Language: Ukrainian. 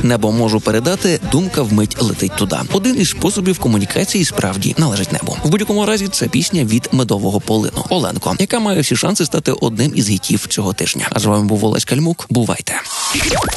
Небо можу передати, думка вмить летить туди. Один із способів комунікації справді належить небу. В будь-якому разі це пісня від Медового полину «Оленко», яка має всі шанси стати одним із гітів цього тижня. А з вами був Олесь Кальмук. Бувайте!